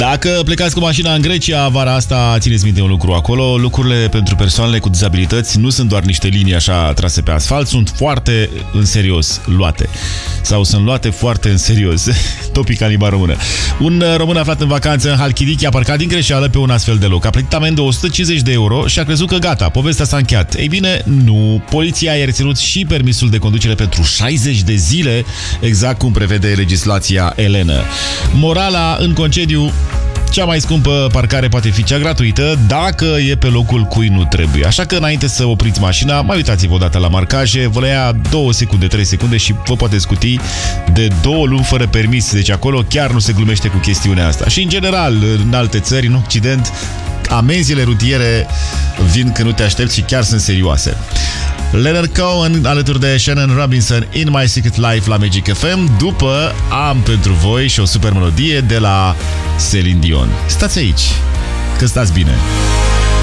Dacă plecați cu mașina în Grecia vara asta, țineți minte un lucru acolo. Lucrurile pentru persoanele cu dizabilități nu sunt doar niște linii așa trase pe asfalt, sunt foarte în serios luate. Sau sunt luate foarte în serios. Topic în limba română. Un român aflat în vacanță în Halkidiki a parcat din greșeală pe un astfel de loc. A plătit amendă de 150 de euro și a crezut că gata, povestea s-a încheiat. Ei bine, nu. Poliția i-a reținut și permisul de conducere pentru 60 de zile, exact cum prevede legislația elenă. Morala în concediu: cea mai scumpă parcare poate fi cea gratuită dacă e pe locul cui nu trebuie. Așa că înainte să opriți mașina, mai uitați-vă o dată la marcaje, vă le ia 2 secunde, 3 secunde și vă poate scuti de 2 luni fără permis. Deci acolo chiar nu se glumește cu chestiunea asta. Și în general, în alte țări, în Occident, amenziile rutiere vin când nu te aștepți și chiar sunt serioase. Leonard Cohen alături de Shannon Robinson, In My Secret Life la Magic FM. După am pentru voi și o super melodie de la Celine Dion. Stați aici, că stați bine.